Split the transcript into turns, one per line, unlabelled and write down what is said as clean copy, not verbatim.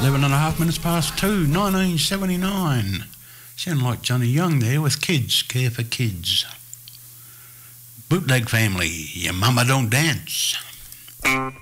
11.5 minutes past 2, 1979. Sound like Johnny Young there with Kids, Care for Kids. Bootleg Family, Your Mama Don't Dance.